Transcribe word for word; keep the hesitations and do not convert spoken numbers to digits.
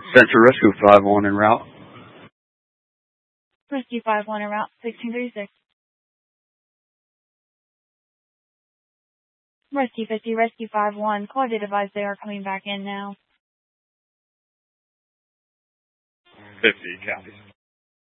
Central Rescue five one en route. Rescue five one en route, sixteen thirty-six. Rescue fifty, Rescue five one, call data advised they are coming back in now. fifty, copies.